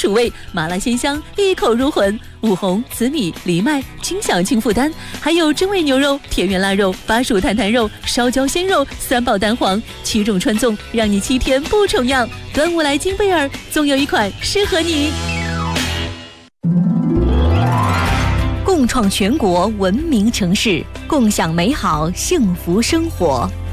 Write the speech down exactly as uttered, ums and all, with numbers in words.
楚味，麻辣鲜香，一口入魂。五红、紫米、藜麦，轻享轻负担。还有真味牛肉、田园腊肉、巴蜀炭炭肉、烧焦鲜肉、三宝蛋黄，七种传送，让你七天不重样。端午来金贝尔，总有一款适合你。共创全国文明城市，共享美好幸福生活。